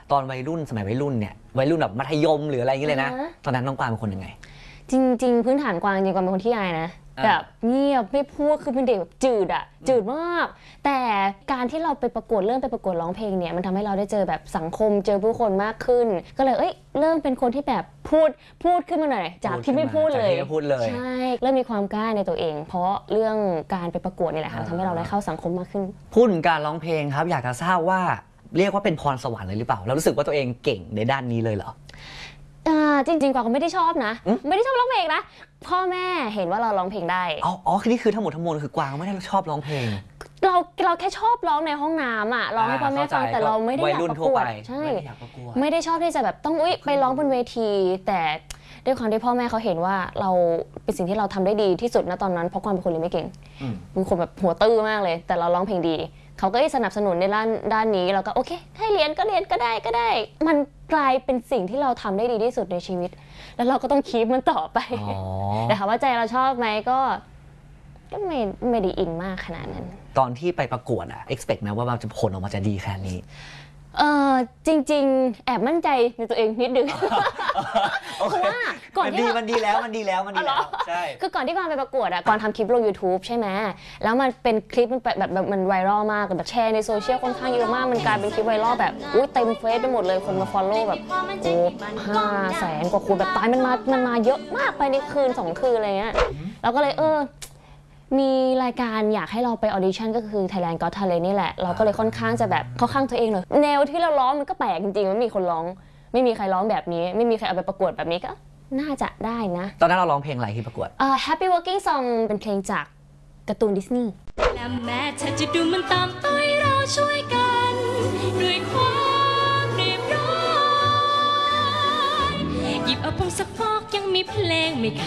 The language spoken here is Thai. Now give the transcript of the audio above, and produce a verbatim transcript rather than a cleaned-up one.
ตอนวัยรุ่นสมัยวัยรุ่นเนี่ยวัยรุ่นแบบมัธยมหรืออะไรอย่างเงี้ยเลยนะตอนนั้นน้องกวางเป็นคนยังไงจริงๆพื้นฐานกวางจริงๆกวางเป็นคนที่อายนะแบบเงียบไม่พูดคือเป็นเด็กแบบจืดอะจืดมากแต่การที่เราไปประกวดเริ่มไปประกวดร้องเพลงเนี่ยมันทำให้เราได้เจอแบบสังคมเจอผู้คนมากขึ้นก็เลยเอ้ยเริ่มเป็นคนที่แบบพูดพูดขึ้นมาหน่อยจากที่ไม่พูดเลยใช่เริ่มมีความกล้าในตัวเองเพราะเรื่องการไปประกวดนี่แหละค่ะทำให้เราได้เข้าสังคมมากขึ้นพูดถึงการร้องเพลงครับอยากจะทราบว่าเรียกว่าเป็นพรสวรรค์เลยหรือเปล่าเรารู้สึกว่าตัวเองเก่งในด้านนี้เลยเหรอจริงๆกวางก็ไม่ได้ชอบนะไม่ได้ชอบร้องเพลงนะพ่อแม่เห็นว่าเราร้องเพลงได้อ๋ออ๋อคือนี่คือทั้งหมดทั้งมวลคือกวางไม่ได้ชอบร้องเพลงเราเราแค่ชอบร้องในห้องน้ำอ่ะร้องให้พ่อแม่ฟังแต่เราไม่ได้อยากประกวดใช่ไม่ได้ชอบที่จะแบบต้องอุ้ยไปร้องบนเวทีแต่ด้วยความที่พ่อแม่เขาเห็นว่าเราเป็นสิ่งที่เราทำได้ดีที่สุดณตอนนั้นเพราะกวางเป็นคนเรียนไม่เก่งเป็นคนแบบหัวตื้อมากเลยแต่เราร้องเพลงดีเขาก็สนับสนุนในด้านด้านนี้เราก็โอเคให้เรียนก็เรียนก็ได้ก็ได้มันกลายเป็นสิ่งที่เราทำได้ดีที่สุดในชีวิตแล้วเราก็ต้องคีปมันต่อไปแต่ถามว่าใจเราชอบไหมก็ก็ไม่ไม่ได้อินมากขนาดนั้นตอนที่ไปประกวดอะ expect นะว่ามันจะผลออกมาจะดีแค่นี้เออจริงๆแอบมั่นใจในตัวเองนิดนึงเพราะว่าก่อนที่มันดีแล้วมันดีแล้วมันดีแล้วใช่คือก่อนที่กวางไปประกวดอะกวางทำคลิปลง YouTube ใช่ไหมแล้วมันเป็นคลิปมันแบบแบบมันไวรัลมากแบบแชร์ในโซเชียลค่อนข้างเยอะมากมันกลายเป็นคลิปไวรัลแบบอุ้ยเต็มเฟซไปหมดเลยคนมา follow แบบโอ้ห้าแสนกว่าคนแบบตายมันมามันมาเยอะมากไปในคืนสองคืนอะไรเงี้ยเราก็เลยเออมีรายการอยากให้เราไปออดิชั่นก็คือ Thailand Got Talent นี่แหละเราก็เลยค่อนข้างจะแบบเข้าข้างตัวเองเลยแนวที่เราร้องมันก็แปลกจริงๆไม่มีคนร้องไม่มีใครร้องแบบนี้ไม่มีใครเอาไปประกวดแบบนี้ก็น่าจะได้นะตอนนั้นเราร้องเพลงอะไรที่ประกวด Happy Working Song เป็นเพลงจากการ์ตูนดิสนีย์และแม้เธอจะดูมันตามต้อยเราช่วยกันด้วยความเรียบร้อยหยิบเอาพงศกฟอกยังมีเพลงไม่ข